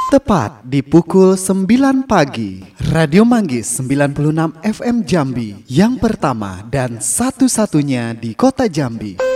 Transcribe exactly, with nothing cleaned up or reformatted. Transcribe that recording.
Tepat di pukul sembilan pagi, Radio Manggis sembilan puluh enam F M Jambi, yang pertama dan satu-satunya di kota Jambi.